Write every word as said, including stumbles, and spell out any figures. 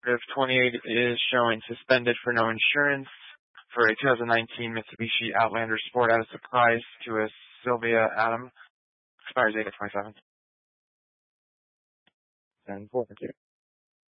If twenty-eight is showing suspended for no insurance for a two thousand nineteen Mitsubishi Outlander Sport at a surprise to a Sylvia Adam. Expires eight of twenty-seven. And four, thank you.